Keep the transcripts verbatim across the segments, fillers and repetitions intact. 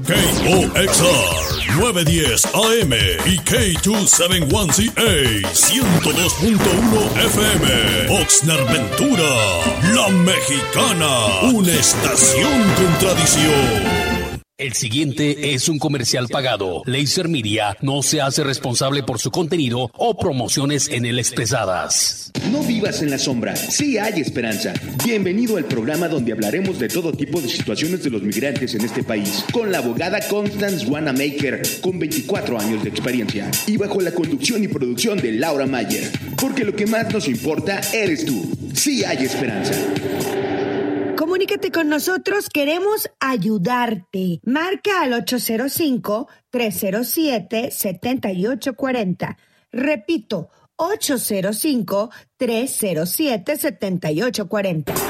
K O X R nueve diez A M y K doscientos setenta y uno C A ciento dos punto uno F M. Oxnard Ventura, La Mexicana, una estación con tradición. El siguiente es un comercial pagado. Laser Media no se hace responsable por su contenido o promociones en él expresadas. No vivas en la sombra, sí hay esperanza. Bienvenido al programa donde hablaremos de todo tipo de situaciones de los migrantes en este país, con la abogada Constance Wanamaker, con veinticuatro años de experiencia, y bajo la conducción y producción de Laura Mayer. Porque lo que más nos importa eres tú. Sí hay esperanza. Comunícate con nosotros, queremos ayudarte. Marca al ocho cero cinco, tres cero siete, siete ocho cuatro cero. Repito, ocho cero cinco, tres cero siete, siete ocho cuatro cero.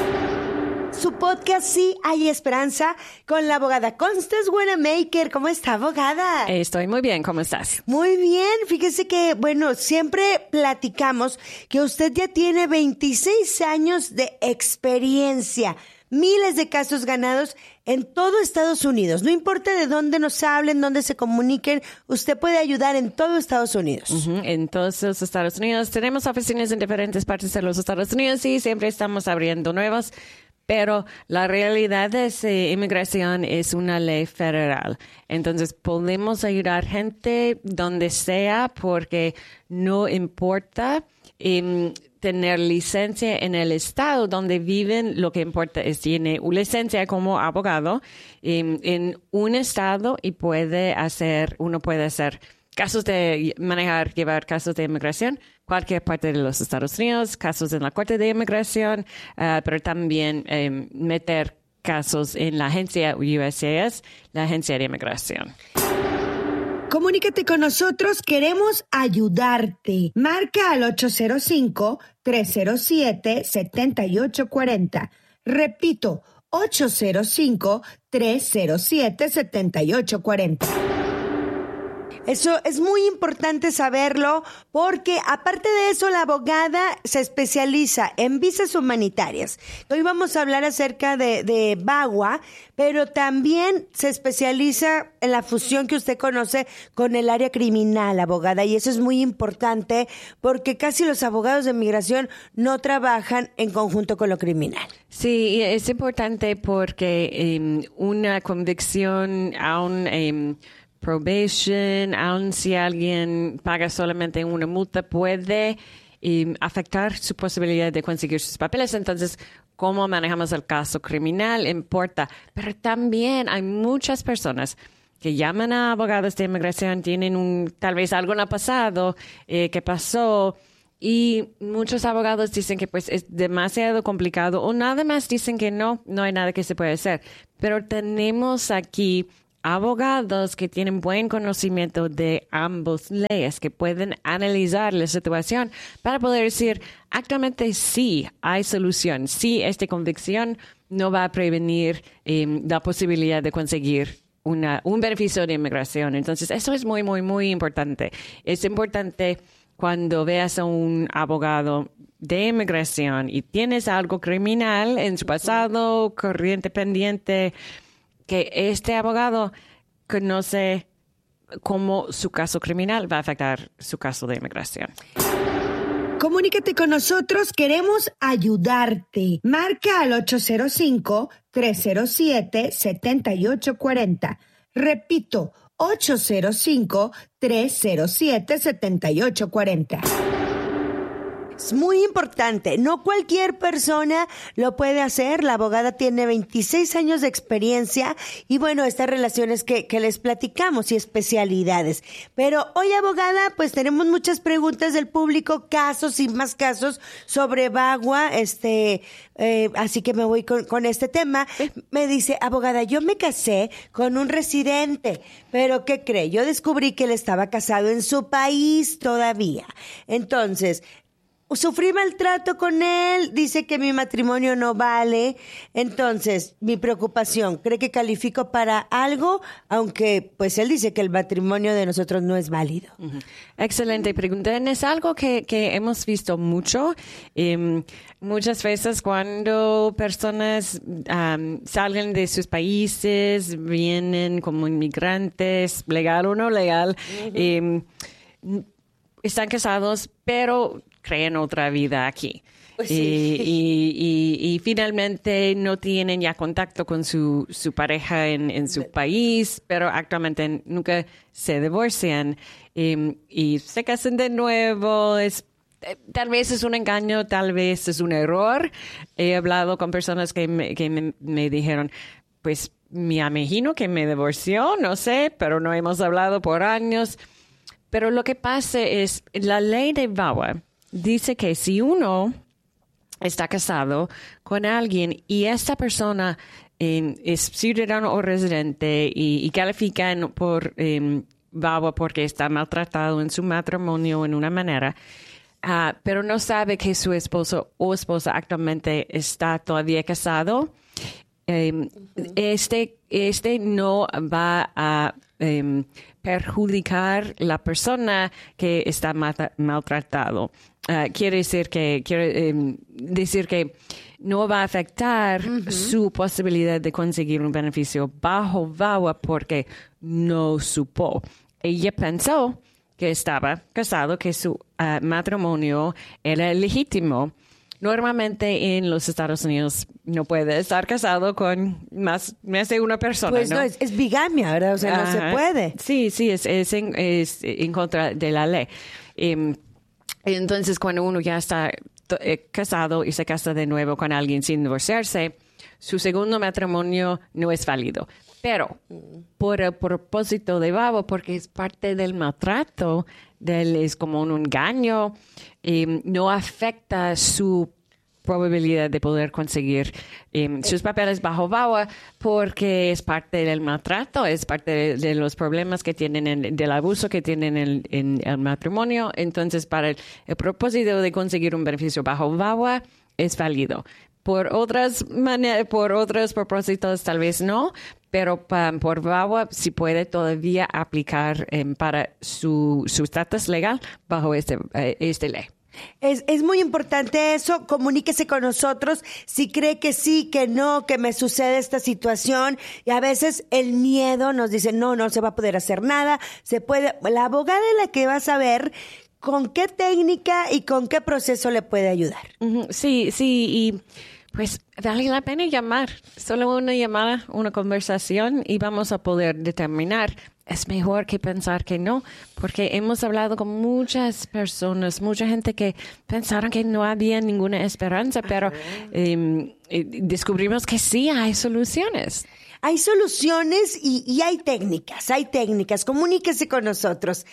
Su podcast Sí Hay Esperanza con la abogada Constance Wanamaker. ¿Cómo está, abogada? Estoy muy bien, ¿cómo estás? Muy bien, fíjese que, bueno, siempre platicamos que usted ya tiene veintiséis años de experiencia. Miles de casos ganados en todo Estados Unidos. No importa de dónde nos hablen, dónde se comuniquen, usted puede ayudar en todo Estados Unidos. Uh-huh. En todos los Estados Unidos. Tenemos oficinas en diferentes partes de los Estados Unidos y siempre estamos abriendo nuevas. Pero la realidad es que eh, inmigración es una ley federal. Entonces podemos ayudar gente donde sea porque no importa eh, tener licencia en el estado donde viven. Lo que importa es tiene una licencia como abogado eh, en un estado y puede hacer, uno puede hacer casos de manejar, llevar casos de inmigración, cualquier parte de los Estados Unidos, casos en la Corte de Inmigración, uh, pero también eh, meter casos en la agencia U S C I S, la agencia de inmigración. Comunícate con nosotros, queremos ayudarte. Marca al ocho cero cinco, tres cero siete, siete ocho cuatro cero. Repito, ocho cero cinco, tres cero siete, siete ocho cuatro cero. Eso es muy importante saberlo porque aparte de eso la abogada se especializa en visas humanitarias. Hoy vamos a hablar acerca de, de VAWA, pero también se especializa en la fusión que usted conoce con el área criminal, abogada, y eso es muy importante porque casi los abogados de migración no trabajan en conjunto con lo criminal. Sí, es importante porque eh, una convicción aún eh, probation, aun si alguien paga solamente una multa, puede eh, afectar su posibilidad de conseguir sus papeles. Entonces, cómo manejamos el caso criminal importa. Pero también hay muchas personas que llaman a abogados de inmigración, tienen un, tal vez algo no ha pasado, eh, que pasó, y muchos abogados dicen que pues es demasiado complicado o nada más dicen que no, no hay nada que se puede hacer. Pero tenemos aquí abogados que tienen buen conocimiento de ambas leyes, que pueden analizar la situación para poder decir, actualmente sí hay solución, sí esta convicción no va a prevenir eh, la posibilidad de conseguir una, un beneficio de inmigración. Entonces, eso es muy, muy, muy importante. Es importante cuando veas a un abogado de inmigración y tienes algo criminal en su pasado, corriente pendiente, que este abogado conoce cómo su caso criminal va a afectar su caso de inmigración. Comunícate con nosotros, queremos ayudarte. Marca al ocho cero cinco, tres cero siete, siete ocho cuatro cero. Repito, ocho cero cinco, tres cero siete, siete ocho cuatro cero. Es muy importante, no cualquier persona lo puede hacer. La abogada tiene veintiséis años de experiencia y bueno, estas relaciones que, que les platicamos y especialidades. Pero hoy, abogada, pues tenemos muchas preguntas del público, casos y más casos sobre VAWA, este, eh, así que me voy con, con este tema. Me dice, abogada, yo me casé con un residente, pero ¿qué cree? Yo descubrí que él estaba casado en su país todavía. Entonces, sufrí maltrato con él, dice que mi matrimonio no vale. Entonces, mi preocupación, ¿cree que califico para algo? Aunque, pues, él dice que el matrimonio de nosotros no es válido. Uh-huh. Excelente pregunta. Es algo que, que hemos visto mucho. Um, muchas veces cuando personas um, salen de sus países, vienen como inmigrantes, legal o no legal, uh-huh. um, están casados, pero creen otra vida aquí. Pues sí. y, y, y, y finalmente no tienen ya contacto con su, su pareja en, en su país, pero actualmente nunca se divorcian y, y se casan de nuevo. Es, tal vez es un engaño, tal vez es un error. He hablado con personas que me, que me, me dijeron, pues me imagino que me divorció, no sé, pero no hemos hablado por años. Pero lo que pasa es, la ley de V A W A dice que si uno está casado con alguien y esta persona eh, es ciudadano o residente y, y califica por eh, V A W A porque está maltratado en su matrimonio en una manera, uh, pero no sabe que su esposo o esposa actualmente está todavía casado, eh, uh-huh. este, este no va a eh, perjudicar la persona que está mat- maltratado. Uh, quiere decir que quiere eh, decir que no va a afectar uh-huh. su posibilidad de conseguir un beneficio bajo V A W A porque no supo. Ella pensó que estaba casado, que su uh, matrimonio era legítimo. Normalmente en los Estados Unidos no puede estar casado con más, más de una persona. Pues no, no es, es bigamia, ¿verdad? O sea, Ajá. no se puede. Sí, sí, es, es, en, es en contra de la ley. Um, entonces, cuando uno ya está eh, casado y se casa de nuevo con alguien sin divorciarse, su segundo matrimonio no es válido. Pero por el propósito de V A W A, porque es parte del maltrato, del, es como un engaño, eh, no afecta su probabilidad de poder conseguir eh, sus papeles bajo V A W A porque es parte del maltrato, es parte de, de los problemas que tienen, en, del abuso que tienen en, en el matrimonio. Entonces, para el, el propósito de conseguir un beneficio bajo V A W A es válido. Por otras maneras, por otros propósitos tal vez no, pero pa, por V A W A sí puede todavía aplicar eh, para su su estatus legal bajo este, eh, este ley. Es, es muy importante eso. Comuníquese con nosotros si cree que sí, que no, que me sucede esta situación. Y a veces el miedo nos dice, no, no se va a poder hacer nada. Se puede. La abogada es la que va a saber con qué técnica y con qué proceso le puede ayudar. Uh-huh. Sí, sí, y pues vale la pena llamar. Solo una llamada, una conversación y vamos a poder determinar. Es mejor que pensar que no, porque hemos hablado con muchas personas, mucha gente que pensaron que no había ninguna esperanza, pero eh, eh, descubrimos que sí hay soluciones. Hay soluciones y, y hay técnicas, hay técnicas. Comuníquese con nosotros.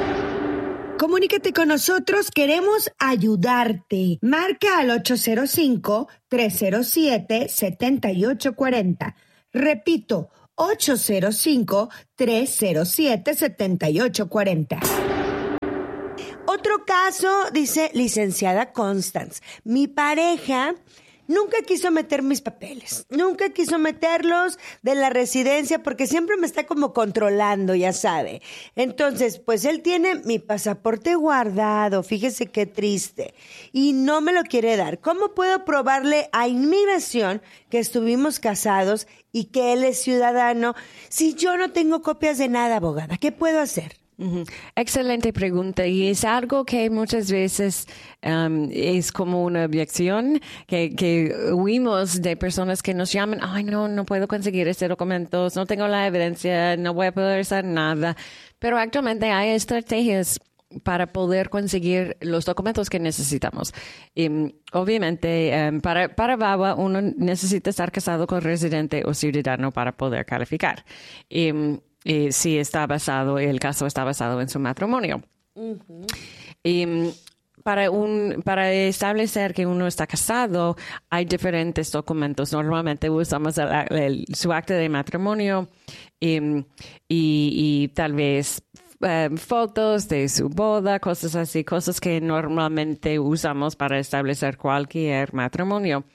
Comunícate con nosotros, queremos ayudarte. Marca al ocho cero cinco, tres cero siete, siete ocho cuatro cero. Repito, ocho cero cinco, tres cero siete, siete ocho cuatro cero. Otro caso, dice licenciada Constance. Mi pareja nunca quiso meter mis papeles, nunca quiso meterlos de la residencia porque siempre me está como controlando, ya sabe. Entonces, pues él tiene mi pasaporte guardado, fíjese qué triste, y no me lo quiere dar. ¿Cómo puedo probarle a inmigración que estuvimos casados y que él es ciudadano si yo no tengo copias de nada, abogada? ¿Qué puedo hacer? Uh-huh. Excelente pregunta y es algo que muchas veces um, es como una objeción que, que huimos de personas que nos llaman, ay no, no puedo conseguir este documento, no tengo la evidencia, no voy a poder hacer nada, pero actualmente hay estrategias para poder conseguir los documentos que necesitamos. Um, obviamente, um, para, para V A W A uno necesita estar casado con residente o ciudadano para poder calificar. Um, Eh, si está basado, el caso está basado en su matrimonio. Uh-huh. Y para un, para establecer que uno está casado, hay diferentes documentos. Normalmente usamos el, el, su acta de matrimonio y, y, y tal vez eh, fotos de su boda, cosas así, cosas que normalmente usamos para establecer cualquier matrimonio.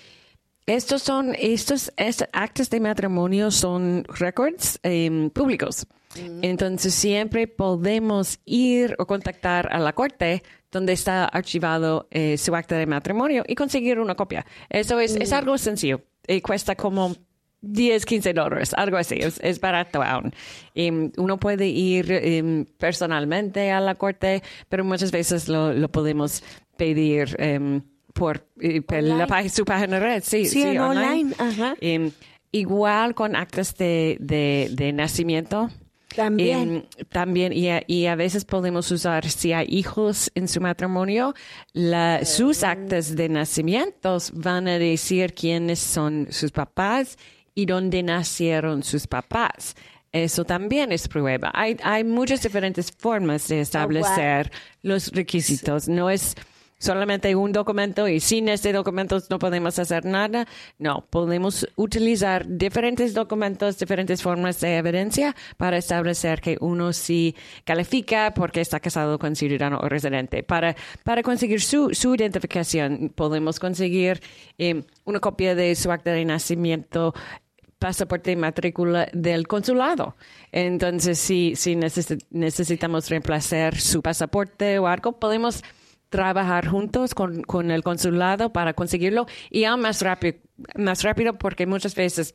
Estos son, estos, estos actos de matrimonio son records eh, públicos. Mm. Entonces siempre podemos ir o contactar a la corte donde está archivado eh, su acta de matrimonio y conseguir una copia. Eso es, mm. es algo sencillo. Y cuesta como diez, quince dólares, algo así. Es, es barato aún. Um, uno puede ir um, personalmente a la corte, pero muchas veces lo, lo podemos pedir um, por, por la, su página red. Sí, sí, sí online. online. Ajá. Um, igual con actas de, de, de nacimiento. También. Um, también, y a, y a veces podemos usar, si hay hijos en su matrimonio, la, uh, sus actas de nacimientos van a decir quiénes son sus papás y dónde nacieron sus papás. Eso también es prueba. Hay, hay muchas diferentes formas de establecer oh, wow. los requisitos. No es solamente un documento y sin este documento no podemos hacer nada. No, podemos utilizar diferentes documentos, diferentes formas de evidencia para establecer que uno sí califica porque está casado con ciudadano o residente. Para, para conseguir su, su identificación, podemos conseguir eh, una copia de su acta de nacimiento, pasaporte y matrícula del consulado. Entonces, si, si necesi- necesitamos reemplazar su pasaporte o algo, podemos trabajar juntos con, con el consulado para conseguirlo y aún más rápido, más rápido porque muchas veces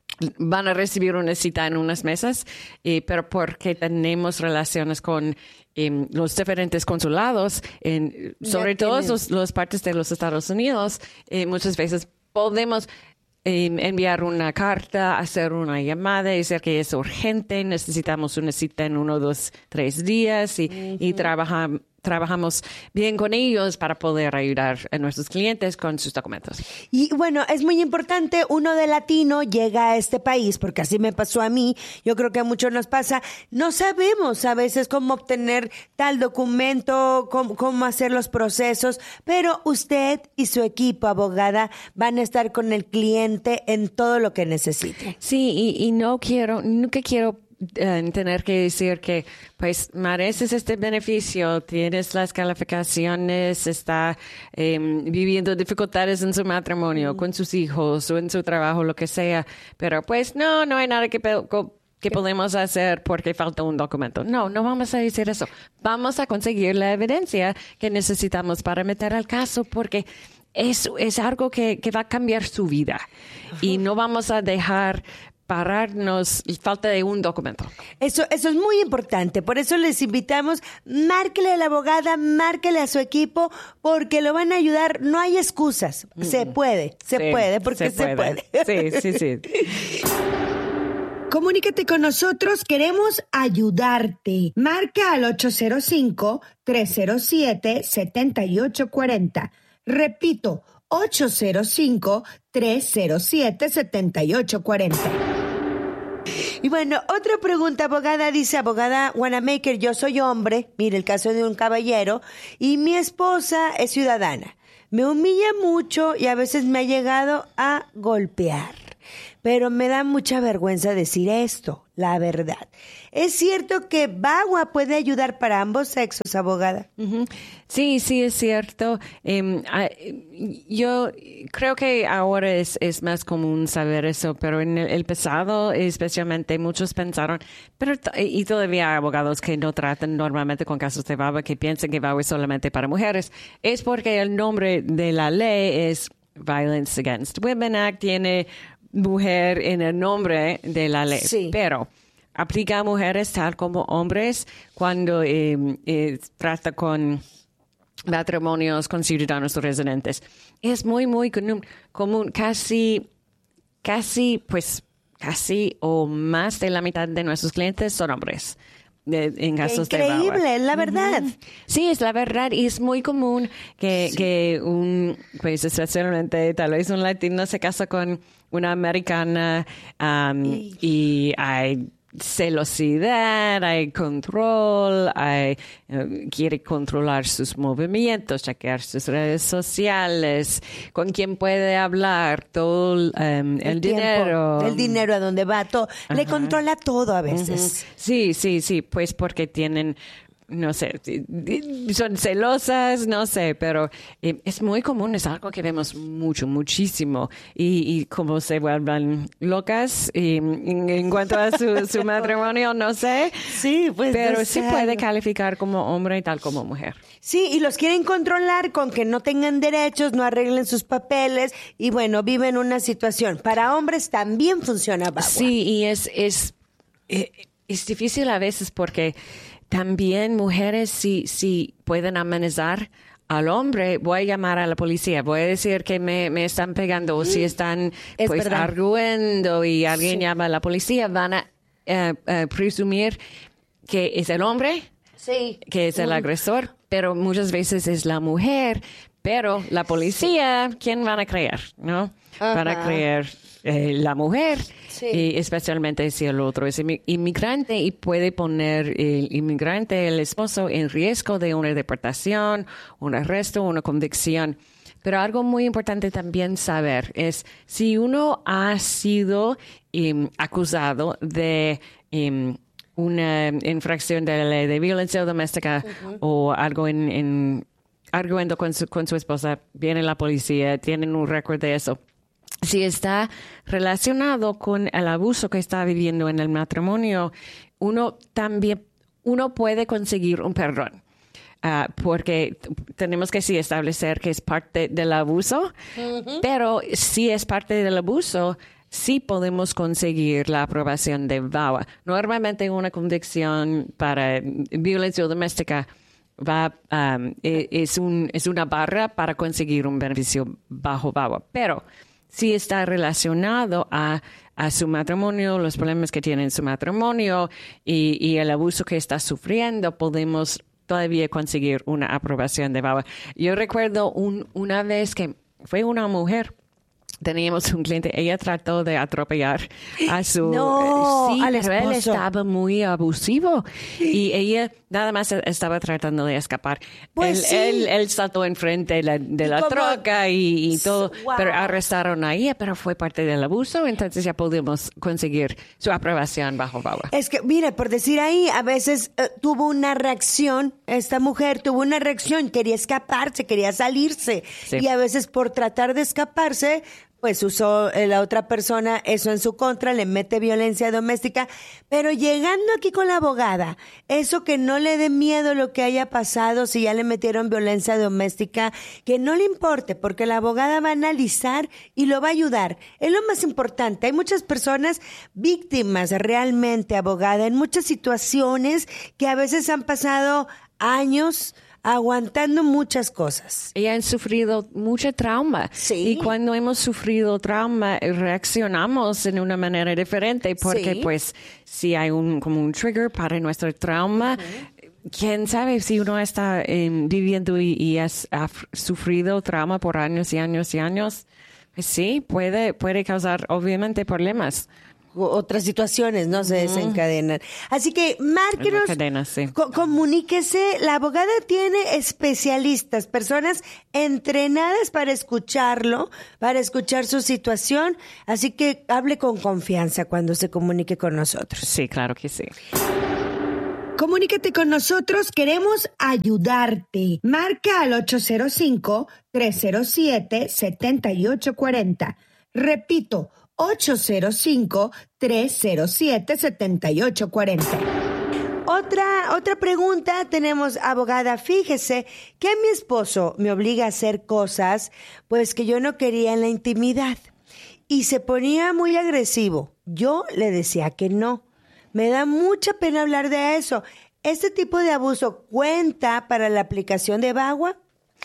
van a recibir una cita en unas mesas, eh, pero porque tenemos relaciones con eh, los diferentes consulados, en, sobre todo los, los partes de los Estados Unidos, eh, muchas veces podemos eh, enviar una carta, hacer una llamada y decir que es urgente, necesitamos una cita en uno, dos, tres días y, uh-huh. y trabajar trabajamos bien con ellos para poder ayudar a nuestros clientes con sus documentos. Y bueno, es muy importante, uno de latino llega a este país, porque así me pasó a mí, yo creo que a muchos nos pasa, no sabemos a veces cómo obtener tal documento, cómo, cómo hacer los procesos, pero usted y su equipo, abogada, van a estar con el cliente en todo lo que necesite. Sí, y, y no quiero, nunca quiero Uh, tener que decir que pues mereces este beneficio, tienes las calificaciones, está eh, viviendo dificultades en su matrimonio, mm. con sus hijos o en su trabajo, lo que sea, pero pues no, no hay nada que, pe- que podemos hacer porque falta un documento. No, no vamos a decir eso. Vamos a conseguir la evidencia que necesitamos para meter al caso porque eso es algo que, que va a cambiar su vida. Uh-huh. Y no vamos a dejar pararnos y falta de un documento. Eso, eso es muy importante. Por eso les invitamos, márquele a la abogada, márquele a su equipo, porque lo van a ayudar. No hay excusas. Mm. Se puede, se sí, puede, porque se puede. se puede. Sí, sí, sí. Comunícate con nosotros, queremos ayudarte. Marca al ocho cero cinco, tres cero siete, siete ocho cuatro cero. Repito, ocho cero cinco, tres cero siete, siete ocho cuatro cero. Y bueno, otra pregunta, abogada, dice abogada Wanamaker, yo soy hombre, mire el caso de un caballero, y mi esposa es ciudadana. Me humilla mucho y a veces me ha llegado a golpear. Pero me da mucha vergüenza decir esto, la verdad. ¿Es cierto que V A W A puede ayudar para ambos sexos, abogada? Uh-huh. Sí, sí, es cierto. Um, uh, yo creo que ahora es, es más común saber eso, pero en el, el pasado especialmente muchos pensaron, pero t- y todavía hay abogados que no tratan normalmente con casos de V A W A, que piensan que V A W A es solamente para mujeres. Es porque el nombre de la ley es Violence Against Women Act, tiene mujer en el nombre de la ley, sí. Pero aplica a mujeres tal como hombres cuando eh, eh, trata con matrimonios con ciudadanos o residentes. Es muy, muy común, común, casi, casi, pues, casi o más de la mitad de nuestros clientes son hombres. De, en casos increíble, de V A W A. es la verdad. Uh-huh. Sí, es la verdad y es muy común que, sí. que un, pues especialmente tal vez un latino se casa con una americana um, y hay celosidad, hay control, hay, uh, quiere controlar sus movimientos, chequear sus redes sociales, con quién puede hablar, todo um, el, el dinero. El dinero a dónde va, todo. Le controla todo a veces. Uh-huh. Sí, sí, sí, pues porque tienen... No sé, son celosas, no sé, pero eh, es muy común, es algo que vemos mucho, muchísimo. Y, y como se vuelvan locas y, en, en cuanto a su, su matrimonio, no sé. Sí, pues. Pero sí puede calificar como hombre y tal como mujer. Sí, y los quieren controlar con que no tengan derechos, no arreglen sus papeles y bueno, viven una situación. Para hombres también funciona Bagua. Sí, y es, es, es, es difícil a veces porque... También mujeres, si, si pueden amenazar al hombre, voy a llamar a la policía, voy a decir que me, me están pegando o si están es pues verdad. arguendo y alguien Sí. llama a la policía, van a uh, uh, presumir que es el hombre, Sí. que es el Mm. agresor, pero muchas veces es la mujer, pero la policía, ¿quién van a creer? ¿No? Ajá. Van a creer eh, la mujer. Sí. Y especialmente si el otro es inmigrante y puede poner el inmigrante, el esposo, en riesgo de una deportación, un arresto, una convicción. Pero algo muy importante también saber es si uno ha sido um, acusado de um, una infracción de la ley de violencia doméstica uh-huh. o algo en, en arguendo con su, con su esposa, viene la policía, tienen un récord de eso. Si está relacionado con el abuso que está viviendo en el matrimonio, uno también uno puede conseguir un perdón. Uh, porque t- tenemos que sí establecer que es parte del abuso, uh-huh. pero si es parte del abuso, sí podemos conseguir la aprobación de VAWA. Normalmente una convicción para violencia doméstica va um, es, un, es una barra para conseguir un beneficio bajo VAWA, pero si está relacionado a, a su matrimonio, los problemas que tiene en su matrimonio y, y el abuso que está sufriendo, podemos todavía conseguir una aprobación de VAWA. Yo recuerdo un, una vez que fue una mujer, teníamos un cliente, ella trató de atropellar a su... No, sí, al pero él esposo. estaba muy abusivo y ella nada más estaba tratando de escapar. Pues él, sí. él, él saltó enfrente de la, de Y la como- troca y, y todo, Wow. pero arrestaron a ella, pero fue parte del abuso, entonces ya pudimos conseguir su aprobación bajo VAWA. Es que, mire, por decir ahí, a veces eh, tuvo una reacción, esta mujer tuvo una reacción, quería escaparse, quería salirse. Sí. Y a veces por tratar de escaparse, pues usó eh, la otra persona eso en su contra, le mete violencia doméstica. Pero llegando aquí con la abogada, eso que no le dé miedo lo que haya pasado, si ya le metieron violencia doméstica, que no le importe, porque la abogada va a analizar y lo va a ayudar. Es lo más importante. Hay muchas personas víctimas realmente, abogada, en muchas situaciones que a veces han pasado años aguantando muchas cosas. Y han sufrido mucho trauma. Sí. Y cuando hemos sufrido trauma, reaccionamos en una manera diferente porque, Sí. pues, si hay un como un trigger para nuestro trauma, uh-huh. quién sabe si uno está eh, viviendo y, y has, ha f- sufrido trauma por años y años y años, pues sí, puede, puede causar, obviamente, problemas. O- Otras situaciones no se desencadenan. Así que márquenos, En la cadena, sí. co- comuníquese. La abogada tiene especialistas, personas entrenadas para escucharlo, para escuchar su situación. Así que hable con confianza cuando se comunique con nosotros. Sí, claro que sí. Comunícate con nosotros, queremos ayudarte. Marca al ocho cero cinco, tres cero siete, siete ocho cuatro cero. Repito, ocho cero cinco, tres cero siete, siete ocho cuatro cero. Otra, otra pregunta tenemos, abogada. Fíjese que mi esposo me obliga a hacer cosas pues que yo no quería en la intimidad y se ponía muy agresivo. Yo le decía que no. Me da mucha pena hablar de eso. ¿Este tipo de abuso cuenta para la aplicación de VAWA?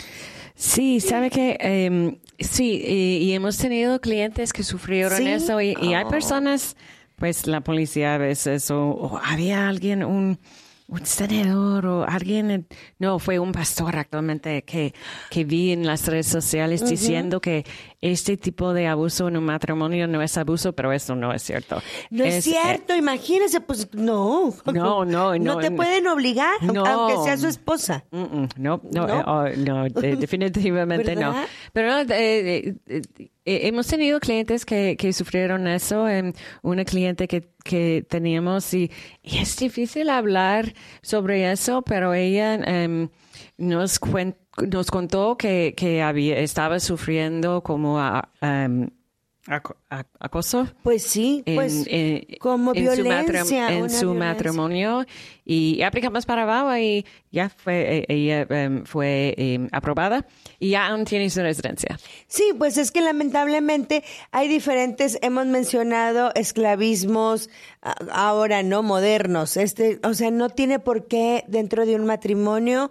Sí, sabe que eh, sí, y, y hemos tenido clientes que sufrieron ¿Sí? eso y, y hay personas, pues la policía a veces o, o había alguien, un, un senador o alguien, no, fue un pastor actualmente que, que vi en las redes sociales uh-huh. diciendo que este tipo de abuso en un matrimonio no es abuso, pero eso no es cierto. No es, es cierto, eh, imagínese, pues no. No, no, no. No te pueden obligar, no, aunque sea su esposa. No, no, no, eh, oh, no de, definitivamente no. Pero no, eh, eh, eh, hemos tenido clientes que, que sufrieron eso. Eh, una cliente que, que teníamos y, y es difícil hablar sobre eso, pero ella eh, nos cuenta. Nos contó que, que había, estaba sufriendo como a, um, ac- ac- acoso. Pues sí, en, pues en, como en violencia. Su matri- en su violencia. matrimonio. Y aplicamos para VAWA y ya fue, ella um, fue um, aprobada y ya aún tiene su residencia. Sí, pues es que lamentablemente hay diferentes, hemos mencionado esclavismos ahora, ¿no? Modernos. Este, o sea, no tiene por qué dentro de un matrimonio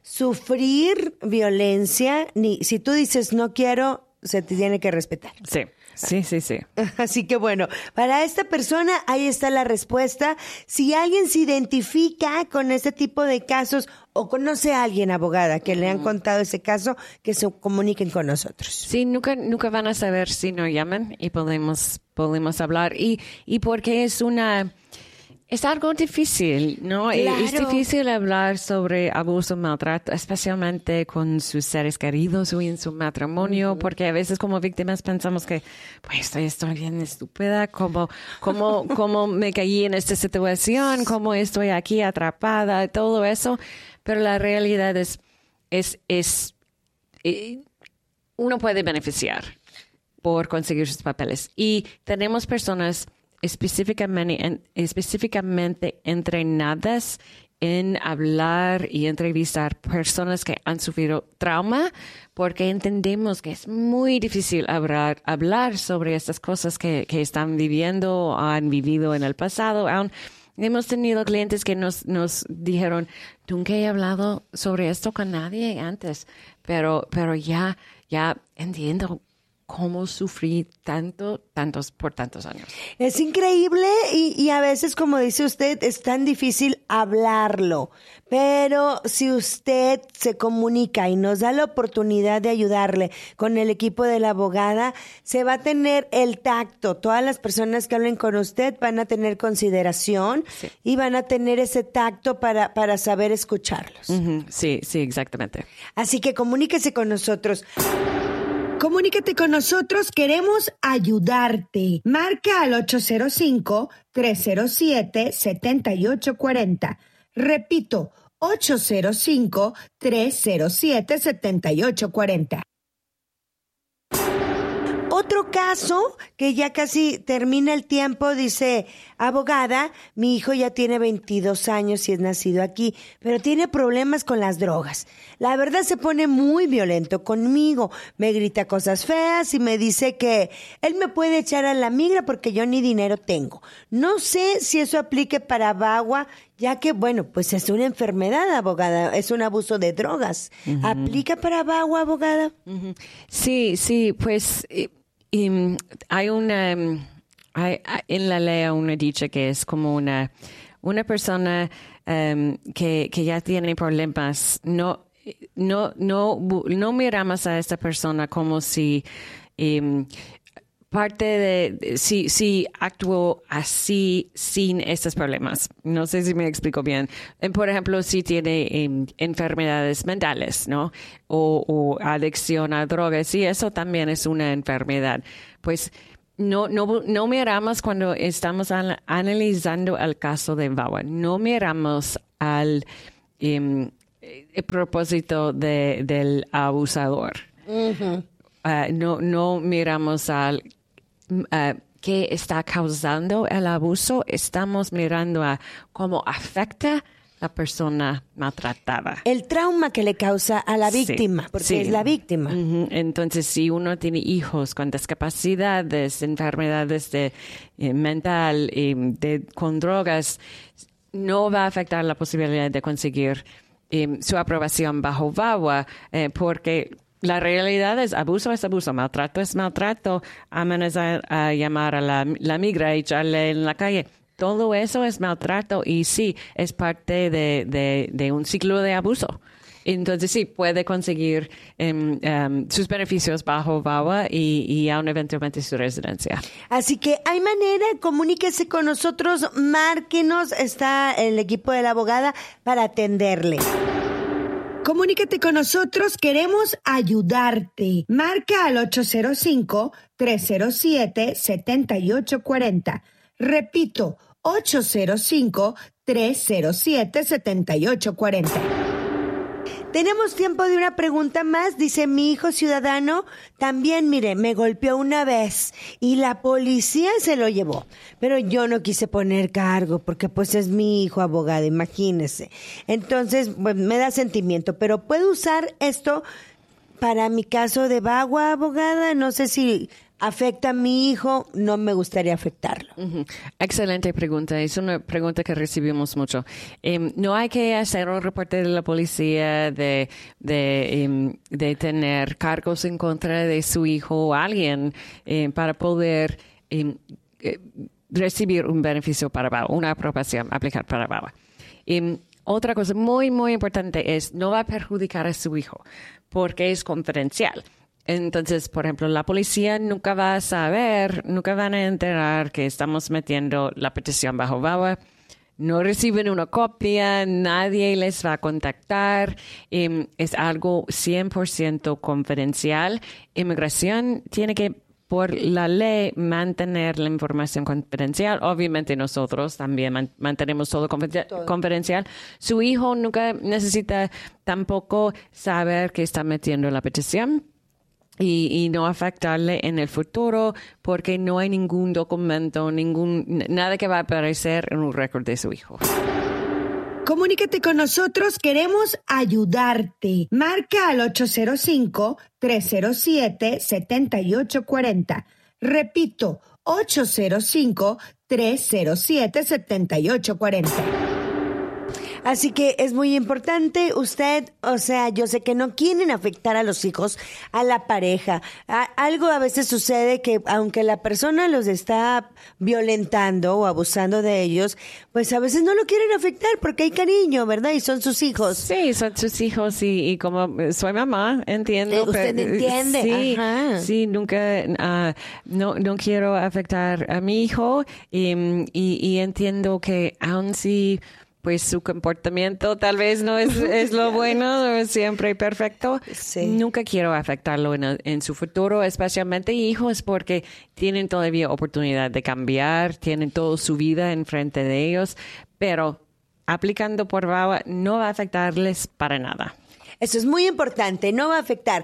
sufrir violencia, ni si tú dices no quiero, se te tiene que respetar. Sí, sí, sí, sí. Así que bueno, para esta persona ahí está la respuesta. Si alguien se identifica con este tipo de casos o conoce a alguien, abogada, que le han contado ese caso, que se comuniquen con nosotros. Sí, nunca, nunca van a saber si no llaman y podemos, podemos hablar. Y, y porque es una... Es algo difícil, ¿no? Claro. Es difícil hablar sobre abuso, maltrato, especialmente con sus seres queridos o en su matrimonio, uh-huh. porque a veces como víctimas pensamos que, pues, estoy, estoy bien estúpida, ¿cómo, cómo, cómo me caí en esta situación? ¿Cómo estoy aquí atrapada? Todo eso. Pero la realidad es, es, es, eh, uno puede beneficiar por conseguir sus papeles. Y tenemos personas específicamente, en, específicamente entrenadas en hablar y entrevistar personas que han sufrido trauma, porque entendemos que es muy difícil hablar, hablar sobre estas cosas que, que están viviendo o han vivido en el pasado. Aún hemos tenido clientes que nos, nos dijeron, nunca he hablado sobre esto con nadie antes, pero, pero ya, ya entiendo cómo sufrí tanto, tantos, por tantos años. Es increíble y, y a veces, como dice usted, es tan difícil hablarlo. Pero si usted se comunica y nos da la oportunidad de ayudarle con el equipo de la abogada, se va a tener el tacto. Todas las personas que hablen con usted van a tener consideración sí. y van a tener ese tacto para, para saber escucharlos. Uh-huh. Sí, sí, exactamente. Así que comuníquese con nosotros. Comunícate con nosotros, queremos ayudarte. Marca al ocho cero cinco, tres cero siete, siete ocho cuatro cero. Repito, ocho cero cinco, tres cero siete, siete ocho cuatro cero. Otro caso que ya casi termina el tiempo, dice, abogada, mi hijo ya tiene veintidós años y es nacido aquí, pero tiene problemas con las drogas. La verdad se pone muy violento conmigo, me grita cosas feas y me dice que él me puede echar a la migra porque yo ni dinero tengo. No sé si eso aplique para VAWA, ya que, bueno, pues es una enfermedad, abogada, es un abuso de drogas. Uh-huh. ¿Aplica para VAWA, abogada? Uh-huh. Sí, sí, pues... Eh... Y hay una, hay, en la ley una dicha que es como una, una persona um, que, que ya tiene problemas, no, no, no, no miramos a esta persona como si um, parte de, si, si actuó así sin estos problemas. No sé si me explico bien. Por ejemplo, si tiene um, enfermedades mentales, ¿no? O, o adicción a drogas, y eso también es una enfermedad. Pues no, no, no miramos cuando estamos an- analizando el caso de VAWA, no miramos al um, el propósito de, del abusador. Uh-huh. Uh, no, no miramos al Uh, qué está causando el abuso, estamos mirando a cómo afecta la persona maltratada. El trauma que le causa a la víctima, sí, porque sí. es la víctima. Uh-huh. Entonces, si uno tiene hijos con discapacidades, enfermedades de, eh, mental, eh, de, con drogas, no va a afectar la posibilidad de conseguir eh, su aprobación bajo VAWA, eh, porque la realidad es abuso es abuso, maltrato es maltrato, a menos a, a llamar a la, la migra y echarle en la calle. todo eso es maltrato y sí, es parte de, de, de un ciclo de abuso. Entonces sí, puede conseguir um, um, sus beneficios bajo V A W A y, y aún eventualmente su residencia. Así que hay manera, comuníquese con nosotros, márquenos, está el equipo de la abogada para atenderle. Comunícate con nosotros, queremos ayudarte. Marca al ocho cero cinco, tres cero siete, siete ocho cuatro cero. Repito, ocho cero cinco, tres cero siete, siete ocho cuatro cero. Tenemos tiempo de una pregunta más. Dice, mi hijo ciudadano también, mire, me golpeó una vez y la policía se lo llevó. Pero yo no quise poner cargo porque pues es mi hijo, abogado, imagínese. Entonces, pues me da sentimiento. Pero ¿puedo usar esto para mi caso de V A W A, abogada? No sé si afecta a mi hijo, no me gustaría afectarlo. Uh-huh. Excelente pregunta, es una pregunta que recibimos mucho. Um, no hay que hacer un reporte de la policía de, de, um, de tener cargos en contra de su hijo o alguien um, para poder um, recibir un beneficio para V A W A, una aprobación, aplicar para V A W A. Um, otra cosa muy, muy importante es no va a perjudicar a su hijo porque es confidencial. Entonces, por ejemplo, la policía nunca va a saber, nunca van a enterar que estamos metiendo la petición bajo V A W A. No reciben una copia, nadie les va a contactar. Eh, es algo cien por ciento confidencial. Inmigración tiene que, por la ley, mantener la información confidencial. Obviamente nosotros también man- mantenemos todo, confidencial, todo confidencial. Su hijo nunca necesita tampoco saber que está metiendo la petición. Y, y no afectarle en el futuro porque no hay ningún documento, ningún nada que va a aparecer en un récord de su hijo. Comunícate con nosotros, queremos ayudarte. Marca al ocho cero cinco, tres cero siete, siete ocho cuatro cero. Repito, ocho cero cinco, tres cero siete, siete ocho cuatro cero. Así que es muy importante, usted, o sea, yo sé que no quieren afectar a los hijos, a la pareja. A, algo a veces sucede que aunque la persona los está violentando o abusando de ellos, pues a veces no lo quieren afectar porque hay cariño, ¿verdad? Y son sus hijos. Sí, son sus hijos y, y como soy mamá, entiendo. ¿Usted pero, entiende? Sí, Ajá. sí, nunca, uh, no, no quiero afectar a mi hijo y, y, y entiendo que aun si pues su comportamiento tal vez no es, es lo bueno, no es siempre perfecto. Sí. Nunca quiero afectarlo en, en su futuro, especialmente hijos, porque tienen todavía oportunidad de cambiar, tienen toda su vida enfrente de ellos, pero aplicando por V A W A no va a afectarles para nada. Eso es muy importante, no va a afectar.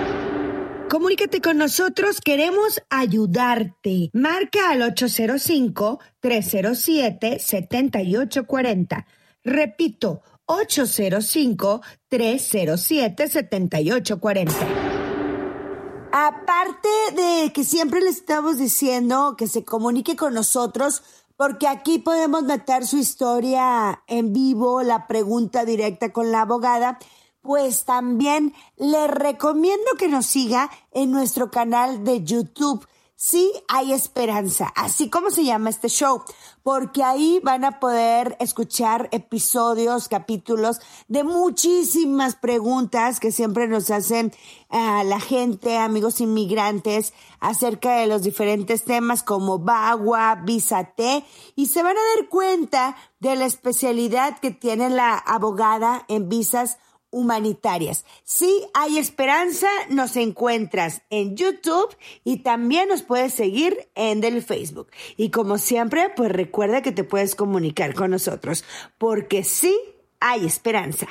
Comunícate con nosotros, queremos ayudarte. Marca al ocho cero cinco, tres cero siete, siete ocho cuatro cero. Repito, ocho cero cinco, tres cero siete, siete ocho cuatro cero. Aparte de que siempre le estamos diciendo que se comunique con nosotros, porque aquí podemos meter su historia en vivo, la pregunta directa con la abogada, pues también le recomiendo que nos siga en nuestro canal de YouTube. Sí hay esperanza, así como se llama este show, porque ahí van a poder escuchar episodios, capítulos de muchísimas preguntas que siempre nos hacen a la gente, amigos inmigrantes, acerca de los diferentes temas como V A W A, Visa T, y se van a dar cuenta de la especialidad que tiene la abogada en visas humanitarias. Sí hay esperanza, nos encuentras en YouTube y también nos puedes seguir en el Facebook. Y como siempre, pues recuerda que te puedes comunicar con nosotros, porque sí hay esperanza.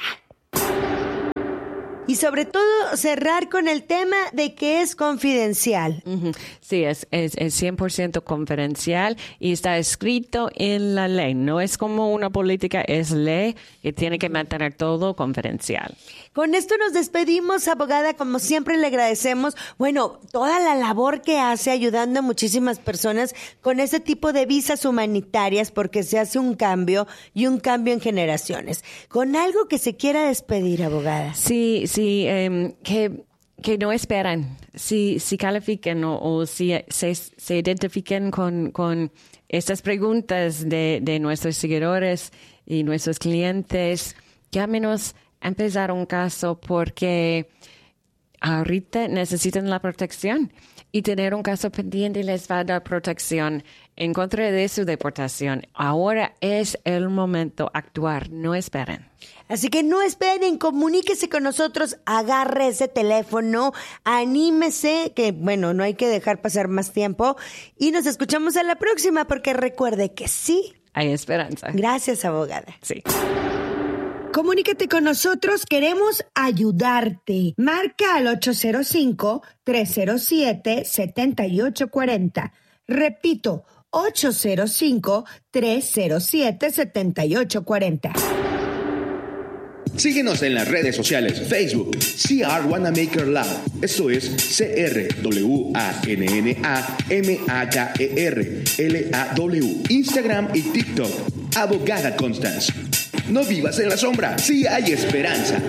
Y sobre todo cerrar con el tema de que es confidencial. Uh-huh. Sí, es, es, es cien por ciento confidencial y está escrito en la ley. No es como una política, es ley que tiene que mantener todo confidencial. Con esto nos despedimos, abogada. Como siempre le agradecemos, bueno, toda la labor que hace ayudando a muchísimas personas con este tipo de visas humanitarias, porque se hace un cambio y un cambio en generaciones. Con algo que se quiera despedir, abogada. Sí, sí. Sí, um, que, que no esperan, si, si califiquen o, o si se, se identifiquen con, con estas preguntas de, de nuestros seguidores y nuestros clientes, llámenos a empezar un caso porque ahorita necesitan la protección y tener un caso pendiente les va a dar protección en contra de su deportación. Ahora es el momento de actuar, no esperen. Así que no esperen, comuníquese con nosotros, agarre ese teléfono, anímese, que bueno, no hay que dejar pasar más tiempo y nos escuchamos a la próxima porque recuerde que sí hay esperanza. Gracias, abogada. Sí. Comunícate con nosotros, queremos ayudarte. Marca al ocho cero cinco, tres cero siete, siete ocho cuatro cero. Repito, ocho cero cinco, tres cero siete, siete ocho cuatro cero. Síguenos en las redes sociales, Facebook, C R Wanamaker Law, esto es C R W A N N A M A K E R L A W, Instagram y TikTok, Abogada Constance. No vivas en la sombra, sí hay esperanza.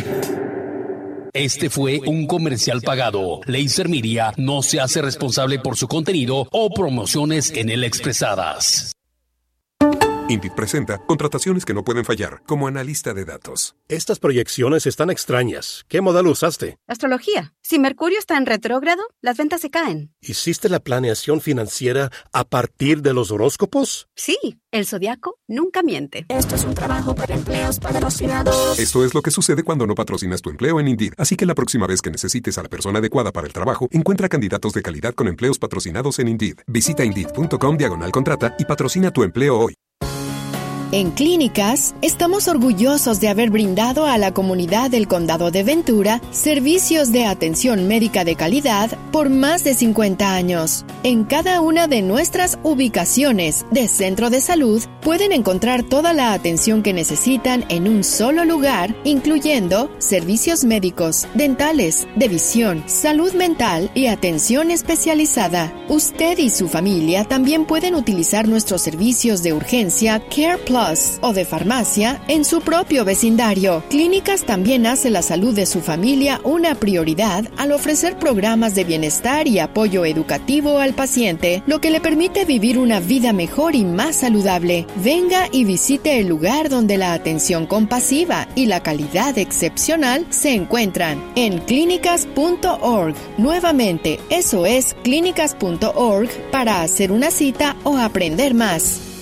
Este fue un comercial pagado. Laser Media no se hace responsable por su contenido o promociones en él expresadas. Indeed presenta contrataciones que no pueden fallar, como analista de datos. Estas proyecciones están extrañas. ¿Qué modelo usaste? Astrología. Si Mercurio está en retrógrado, las ventas se caen. ¿Hiciste la planeación financiera a partir de los horóscopos? Sí, el zodiaco nunca miente. Esto es un trabajo para empleos patrocinados. Esto es lo que sucede cuando no patrocinas tu empleo en Indeed. Así que la próxima vez que necesites a la persona adecuada para el trabajo, encuentra candidatos de calidad con empleos patrocinados en Indeed. Visita Indeed.com diagonal contrata y patrocina tu empleo hoy. En Clínicas, estamos orgullosos de haber brindado a la comunidad del Condado de Ventura servicios de atención médica de calidad por más de cincuenta años. En cada una de nuestras ubicaciones de centro de salud pueden encontrar toda la atención que necesitan en un solo lugar, incluyendo servicios médicos, dentales, de visión, salud mental y atención especializada. Usted y su familia también pueden utilizar nuestros servicios de urgencia Care Plus o de farmacia en su propio vecindario. Clínicas también hace la salud de su familia una prioridad al ofrecer programas de bienestar y apoyo educativo al paciente, lo que le permite vivir una vida mejor y más saludable. Venga y visite el lugar donde la atención compasiva y la calidad excepcional se encuentran en clínicas punto org. Nuevamente, eso es clínicas punto org para hacer una cita o aprender más.